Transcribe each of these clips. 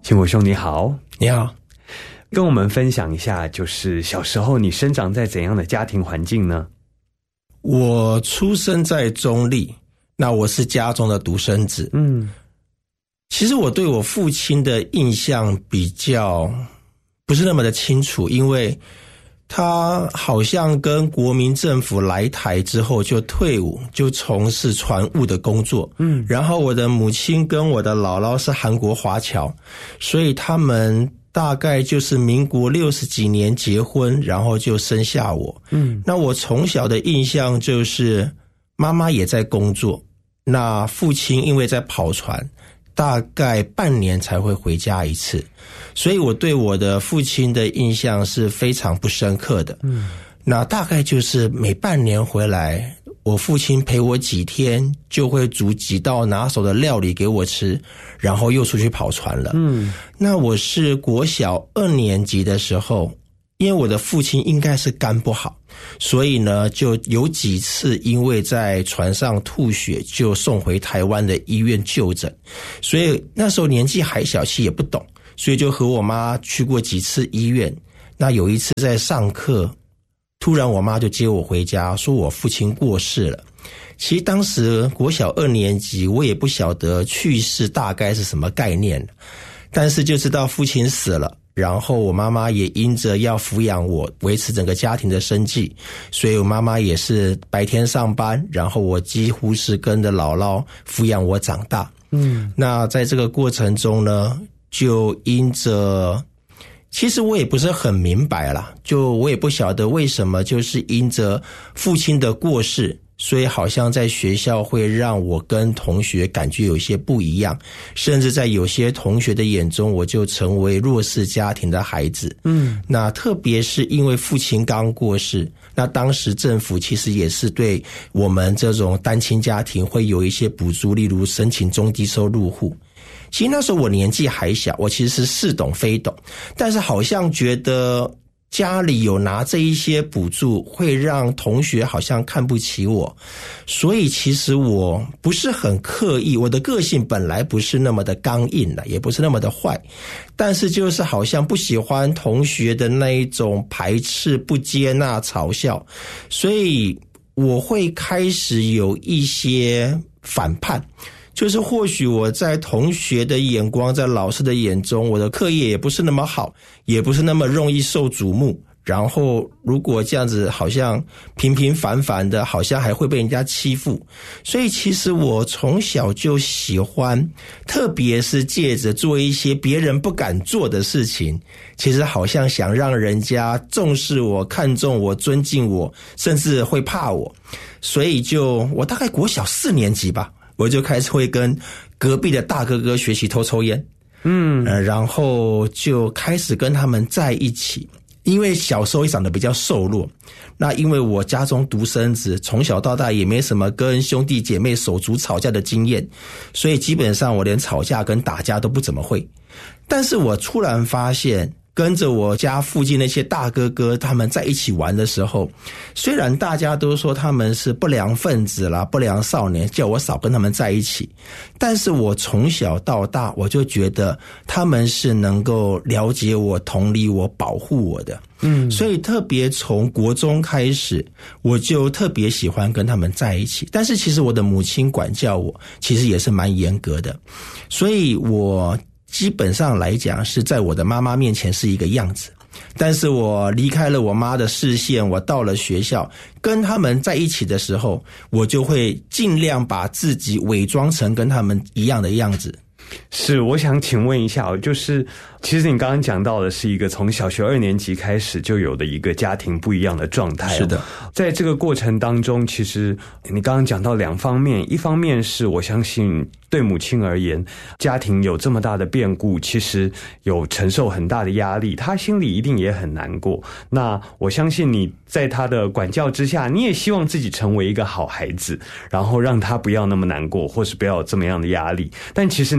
幸福兄你好。 你好。 跟我们分享一下，就是小时候你生长在怎样的家庭环境呢？ 我出生在中立，那我是家中的独生子。其实我对我父亲的印象比较不是那么的清楚，因为他好像跟国民政府来台之后就退伍，就从事船务的工作。然后我的母亲跟我的姥姥是韩国华侨，所以他们大概就是民国60几年结婚，然后就生下我。那我从小的印象就是妈妈也在工作，那父亲因为在跑船，大概半年才会回家一次，所以我对我的父亲的印象是非常不深刻的。那大概就是每半年回来，我父亲陪我几天，就会煮几道拿手的料理给我吃，然后又出去跑船了。那我是国小2年级的时候，因为我的父亲应该是肝不好，所以呢就有几次因为在船上吐血，就送回台湾的医院就诊。所以那时候年纪还小，其实也不懂，所以就和我妈去过几次医院。那有一次在上课，突然我妈就接我回家，说我父亲过世了。其实当时国小2年级，我也不晓得去世大概是什么概念，但是就知道父亲死了，然后我妈妈也因着要抚养我，维持整个家庭的生计，所以我妈妈也是白天上班，然后我几乎是跟着姥姥抚养我长大。那在这个过程中呢，就因着其实我也不是很明白啦，就我也不晓得为什么，就是因着父亲的过世，所以好像在学校会让我跟同学感觉有些不一样，甚至在有些同学的眼中，我就成为弱势家庭的孩子。那特别是因为父亲刚过世，那当时政府其实也是对我们这种单亲家庭会有一些补助，例如申请中低收入户。其实那时候我年纪还小，我其实是似懂非懂，但是好像觉得家里有拿这一些补助，会让同学好像看不起我，所以其实我不是很刻意，我的个性本来不是那么的刚硬的，也不是那么的坏，但是就是好像不喜欢同学的那一种排斥、不接纳、嘲笑，所以我会开始有一些反叛。就是或许我在同学的眼光，在老师的眼中，我的课业也不是那么好，也不是那么容易受瞩目，然后如果这样子好像平平凡凡的，好像还会被人家欺负。所以其实我从小就喜欢，特别是借着做一些别人不敢做的事情，其实好像想让人家重视我、看重我、尊敬我，甚至会怕我。所以我大概国小4年级吧，我就开始会跟隔壁的大哥哥学习偷抽烟。然后就开始跟他们在一起。因为小时候也长得比较瘦弱，那因为我家中独生子，从小到大也没什么跟兄弟姐妹手足吵架的经验，所以基本上我连吵架跟打架都不怎么会。但是我突然发现，跟着我家附近那些大哥哥他们在一起玩的时候，虽然大家都说他们是不良分子啦、不良少年，叫我少跟他们在一起，但是我从小到大我就觉得他们是能够了解我、同理我、保护我的。所以特别从国中开始，我就特别喜欢跟他们在一起。但是其实我的母亲管教我其实也是蛮严格的，所以我基本上来讲是在我的妈妈面前是一个样子，但是我离开了我妈的视线，我到了学校跟他们在一起的时候，我就会尽量把自己伪装成跟他们一样的样子。 是，我想请问一下，就是其实你刚刚讲到的是一个从小学2年级开始就有的一个家庭不一样的状态。 是的， 在这个过程当中，其实你刚刚讲到2方面，一方面是我相信对母亲而言，家庭有这么大的变故，其实有承受很大的压力，她心里一定也很难过。那我相信你在她的管教之下，你也希望自己成为一个好孩子，然后让她不要那么难过，或是不要有这么样的压力。但其实你心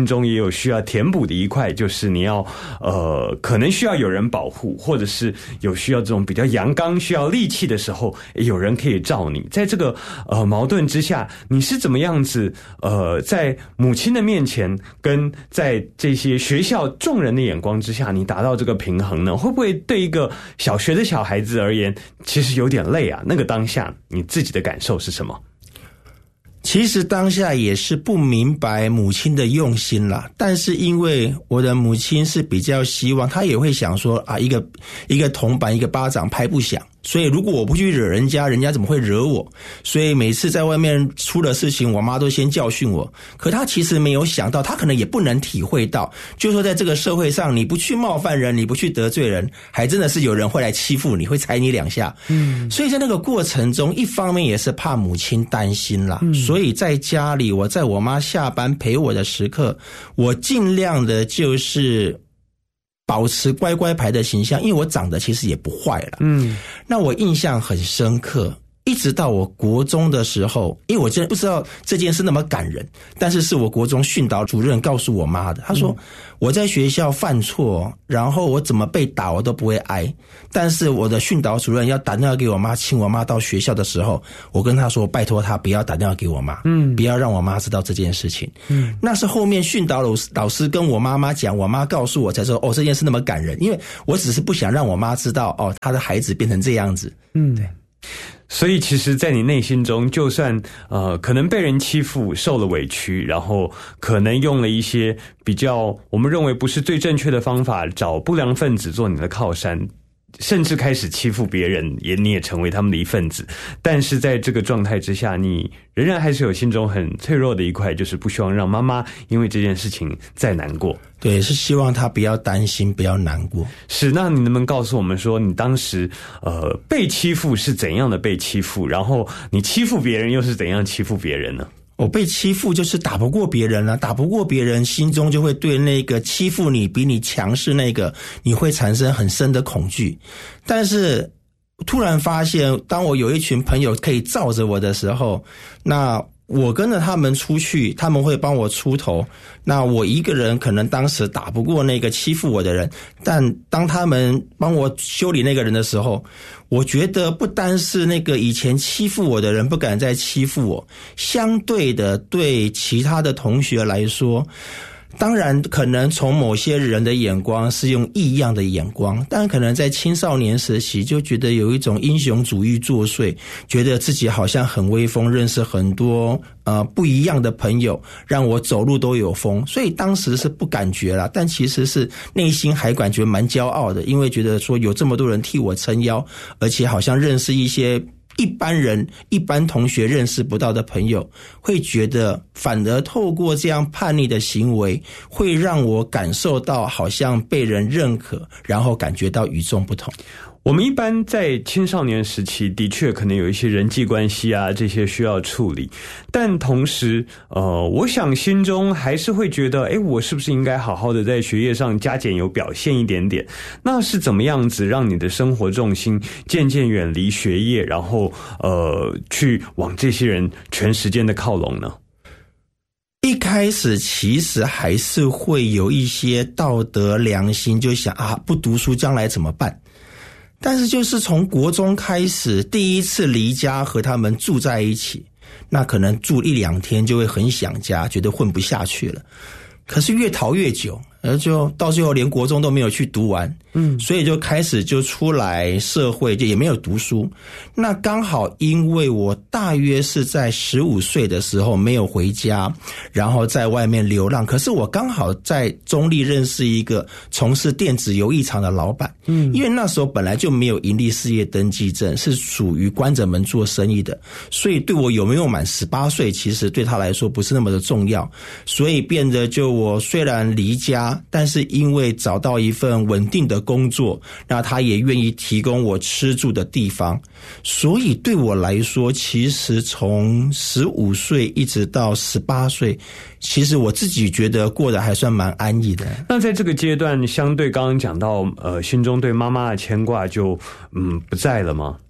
中也有需要填补的一块，就是你要可能需要有人保护，或者是有需要这种比较阳刚需要力气的时候，有人可以罩你。在这个矛盾之下，你是怎么样子在母亲的面前跟在这些学校众人的眼光之下，你达到这个平衡呢？会不会对一个小学的小孩子而言其实有点累啊？那个当下你自己的感受是什么？ 其实当下也是不明白母亲的用心啦，但是因为我的母亲是比较希望，她也会想说啊，一个铜板一个巴掌拍不响，所以如果我不去惹人家，人家怎么会惹我？所以每次在外面出了事情，我妈都先教训我。可她其实没有想到，她可能也不能体会到，就是说在这个社会上，你不去冒犯人，你不去得罪人，还真的是有人会来欺负你，会踩你两下。所以在那个过程中，一方面也是怕母亲担心啦，所以在家里，我在我妈下班陪我的时刻，我尽量的就是保持乖乖牌的形象，因为我长得其实也不坏了。那我印象很深刻，一直到我国中的时候，因为我真的不知道这件事那么感人，但是是我国中训导主任告诉我妈的。他说我在学校犯错，然后我怎么被打我都不会挨，但是我的训导主任要打电话给我妈，请我妈到学校的时候，我跟他说拜托他不要打电话给我妈，不要让我妈知道这件事情。那是后面训导老师跟我妈妈讲，我妈告诉我才说这件事那么感人，因为我只是不想让我妈知道她的孩子变成这样子。对。 所以其实在你内心中，就算可能被人欺负受了委屈，然后可能用了一些比较我们认为不是最正确的方法，找不良分子做你的靠山，甚至开始欺负别人，你也成为他们的一份子，但是在这个状态之下，你仍然还是有心中很脆弱的一块，就是不希望让妈妈因为这件事情再难过。 对，是希望她不要担心，不要难过。 是，那你能不能告诉我们说，你当时被欺负是怎样的被欺负，然后你欺负别人又是怎样欺负别人呢？ 我被欺负就是打不过别人了，打不过别人，心中就会对那个欺负你比你强势那个，你会产生很深的恐惧。但是突然发现，当我有一群朋友可以罩着我的时候，那我跟着他们出去，他们会帮我出头。那我一个人可能当时打不过那个欺负我的人，但当他们帮我修理那个人的时候，我觉得不单是那个以前欺负我的人不敢再欺负我，相对的对其他的同学来说，当然可能从某些人的眼光是用异样的眼光，但可能在青少年时期就觉得有一种英雄主义作祟，觉得自己好像很威风，认识很多不一样的朋友，让我走路都有风，所以当时是不感觉啦，但其实是内心还感觉蛮骄傲的，因为觉得说有这么多人替我撑腰，而且好像认识一些一般人一般同学认识不到的朋友，会觉得反而透过这样叛逆的行为，会让我感受到好像被人认可，然后感觉到与众不同。 我们一般在青少年时期的确可能有一些人际关系啊这些需要处理，但同时我想心中还是会觉得我是不是应该好好的在学业上加减有表现一点点。那是怎么样子让你的生活重心渐渐远离学业，然后去往这些人全时间的靠拢呢？ 一开始其实还是会有一些道德良心，就想不读书将来怎么办。但是就是从国中开始，第一次离家和他们住在一起，那可能住1-2天就会很想家，觉得混不下去了。可是越逃越久，而就到最后连国中都没有去读完，所以就开始就出来社会，就也没有读书。那刚好因为我大约是在15岁的时候没有回家，然后在外面流浪，可是我刚好在中立认识一个从事电子游艺场的老板，因为那时候本来就没有营利事业登记证，是属于关着门做生意的，所以对我有没有满18岁其实对他来说不是那么的重要，所以变得就我虽然离家，但是因为找到一份稳定的工作，那他也愿意提供我吃住的地方，所以对我来说，其实从15岁一直到18岁，其实我自己觉得过得还算蛮安逸的。 那在这个阶段，相对刚刚讲到心中对妈妈的牵挂就不在了吗？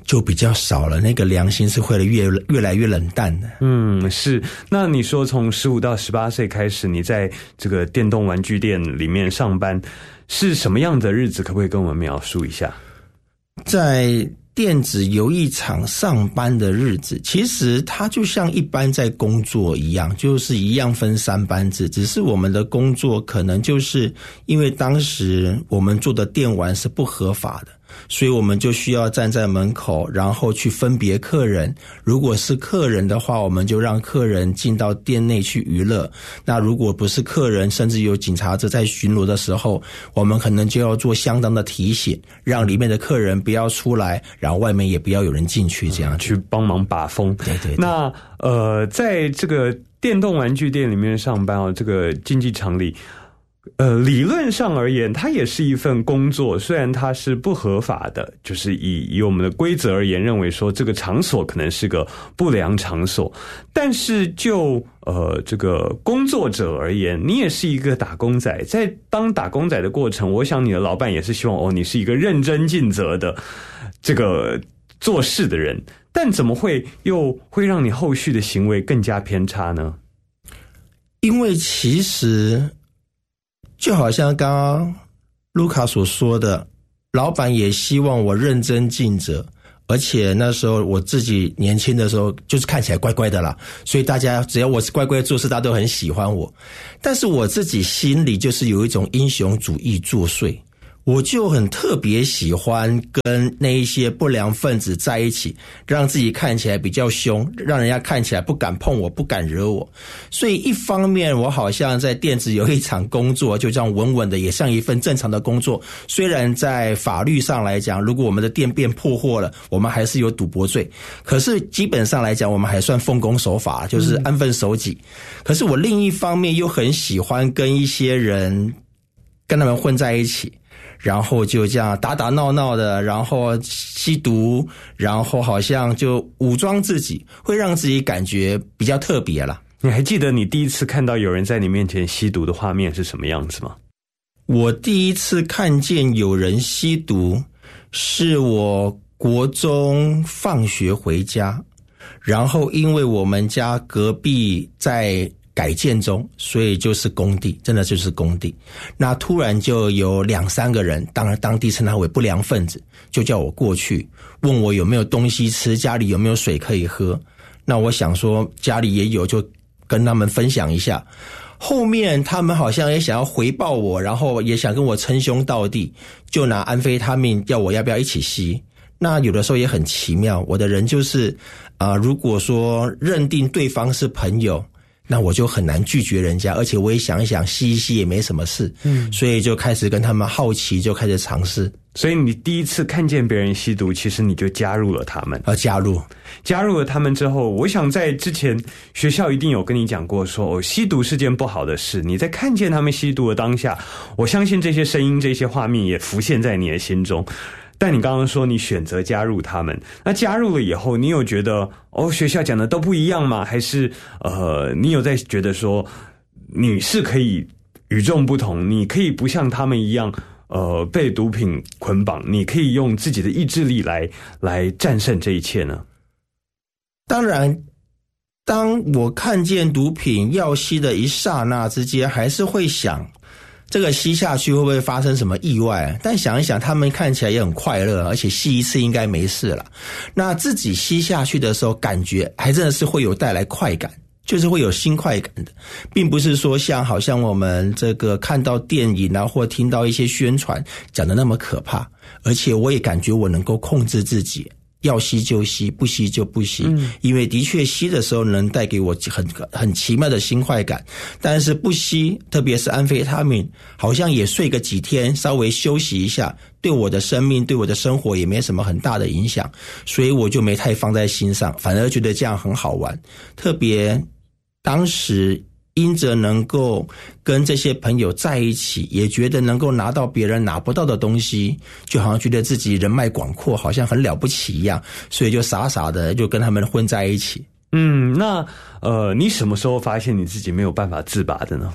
就比较少了，那个良心是会越来越冷淡的。 是。那你说从15到18岁开始，你在这个电动玩具店里面上班，是什么样的日子？可不可以跟我们描述一下？ 在电子游艺场上班的日子，其实它就像一般在工作一样，就是一样分3班制，只是我们的工作可能就是因为当时我们做的电玩是不合法的，所以我们就需要站在门口，然后去分别客人。如果是客人的话，我们就让客人进到店内去娱乐。那如果不是客人，甚至有警察在巡逻的时候，我们可能就要做相当的提醒，让里面的客人不要出来，然后外面也不要有人进去，这样去帮忙把风。 对对对。 那在这个电动玩具店里面上班这个竞技场里。理论上而言，它也是一份工作，虽然它是不合法的，就是以我们的规则而言，认为说这个场所可能是个不良场所，但是就这个工作者而言，你也是一个打工仔，在当打工仔的过程，我想你的老板也是希望你是一个认真尽责的这个做事的人，但怎么会让你后续的行为更加偏差呢？ 因为其实就好像刚刚卢卡所说的，老板也希望我认真尽责，而且那时候我自己年轻的时候就是看起来乖乖的啦，所以大家只要我是乖乖做事，大家都很喜欢我。但是我自己心里就是有一种英雄主义作祟，我就很特别喜欢跟那一些不良分子在一起，让自己看起来比较凶，让人家看起来不敢碰我，不敢惹我。所以一方面我好像在电子游艺场工作，就这样稳稳的，也像一份正常的工作。虽然在法律上来讲，如果我们的店变破获了，我们还是有赌博罪，可是基本上来讲我们还算奉公守法，就是安分守己。可是我另一方面又很喜欢跟一些人跟他们混在一起，然后就这样打打闹闹的，然后吸毒，然后好像就武装自己，会让自己感觉比较特别啦。 你还记得你第一次看到有人在你面前吸毒的画面是什么样子吗？ 我第一次看见有人吸毒，是我国中放学回家，然后因为我们家隔壁在改建中，所以就是工地，真的就是工地。那突然就有2-3个人，当然当地称他为不良分子，就叫我过去，问我有没有东西吃，家里有没有水可以喝。那我想说家里也有，就跟他们分享一下。后面他们好像也想要回报我，然后也想跟我称兄道弟，就拿安非他命要我要不要一起吸。那有的时候也很奇妙，我的人就是如果说认定对方是朋友，那我就很难拒绝人家，而且我也想一想吸一吸也没什么事，所以就开始跟他们好奇，就开始尝试。 所以你第一次看见别人吸毒，其实你就加入了他们。 加入了他们之后，我想在之前学校一定有跟你讲过说吸毒是件不好的事。你在看见他们吸毒的当下，我相信这些声音这些画面也浮现在你的心中。但你刚刚说你选择加入他们，那加入了以后，你有觉得学校讲的都不一样吗？还是你有在觉得说你是可以与众不同，你可以不像他们一样被毒品捆绑，你可以用自己的意志力来战胜这一切呢？ 当然，当我看见毒品要吸的一刹那之间，还是会想这个吸下去会不会发生什么意外？但想一想，他们看起来也很快乐，而且吸一次应该没事了。那自己吸下去的时候，感觉还真的是会有带来快感，就是会有新快感的，并不是说好像我们这个看到电影啊，或听到一些宣传讲的那么可怕。而且我也感觉我能够控制自己，要吸就吸，不吸就不吸，因为的确吸的时候能带给我很奇妙的新快感，但是不吸，特别是安非他命，好像也睡个几天，稍微休息一下，对我的生命对我的生活也没什么很大的影响，所以我就没太放在心上，反而觉得这样很好玩。特别当时因着能够跟这些朋友在一起，也觉得能够拿到别人拿不到的东西，就好像觉得自己人脉广阔，好像很了不起一样，所以就傻傻的就跟他们混在一起。 那你什么时候发现你自己没有办法自拔的呢？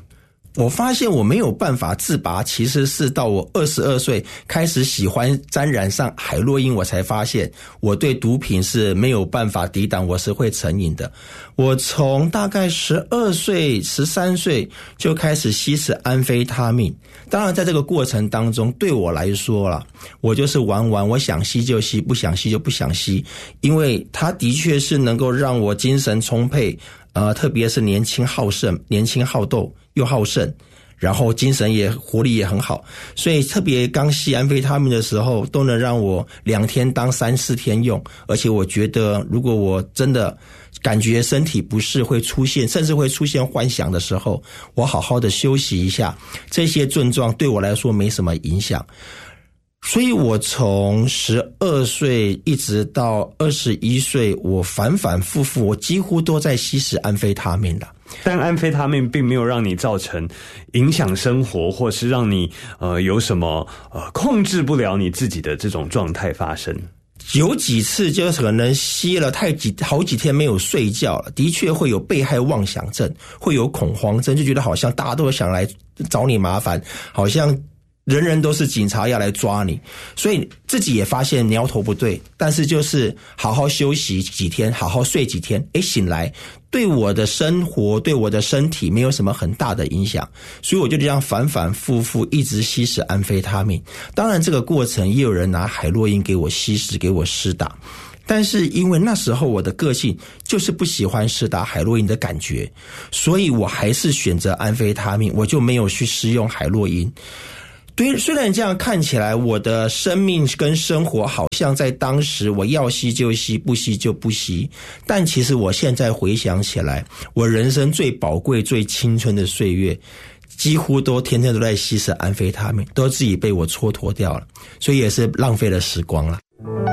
我发现我没有办法自拔，其实是到我22岁开始喜欢沾染上海洛因，我才发现我对毒品是没有办法抵挡，我是会成瘾的。我从大概12岁、13岁就开始吸食安非他命。当然在这个过程当中，对我来说啦，我就是玩，我想吸就吸，不想吸就不想吸，因为它的确是能够让我精神充沛，特别是年轻好胜、年轻好斗又好胜，然后精神也活力也很好，所以特别刚吸安非他命的时候，都能让我2天当3-4天用。而且我觉得，如果我真的感觉身体不适会出现，甚至会出现幻想的时候，我好好的休息一下，这些症状对我来说没什么影响。所以我从12岁一直到21岁，我反反复复，我几乎都在吸食安非他命的。 但安非他命并没有让你造成影响生活，或是让你有什么控制不了你自己的这种状态发生。 有几次就是可能吸了好几天没有睡觉了，的确会有被害妄想症，会有恐慌症，就觉得好像大家都想来找你麻烦，好像人人都是警察要来抓你，所以自己也发现苗头不对，但是就是好好休息几天，好好睡几天，醒来对我的生活对我的身体没有什么很大的影响，所以我就这样反反复复一直吸食安非他命。当然这个过程也有人拿海洛因给我吸食，给我施打，但是因为那时候我的个性就是不喜欢施打海洛因的感觉，所以我还是选择安非他命，我就没有去施用海洛因。对，虽然这样看起来我的生命跟生活好像在当时我要吸就吸，不吸就不吸，但其实我现在回想起来，我人生最宝贵最青春的岁月几乎都天天都在吸食安非他命，都自己被我蹉跎掉了，所以也是浪费了时光了。